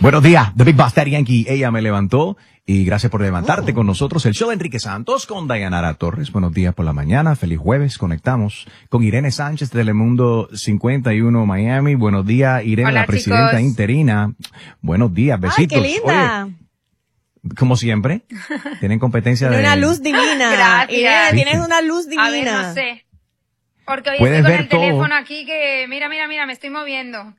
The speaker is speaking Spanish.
Buenos días, The Big Boss Daddy Yankee. Ella me levantó y gracias por levantarte con nosotros. El show de Enrique Santos con Dayanara Torres. Buenos días por la mañana. Feliz jueves. Conectamos con Irene Sánchez de Telemundo 51 Miami. Buenos días, Irene, Hola, la presidenta chicos. interina. Buenos días, besitos. ¡Ay, qué linda! Oye, como siempre, tienen competencia Tiene de... una luz divina. Gracias. Irene, ¿Viste? tienes una luz divina. A ver, no sé. Porque hoy Puedes estoy con ver el teléfono todo. aquí que, mira, me estoy moviendo.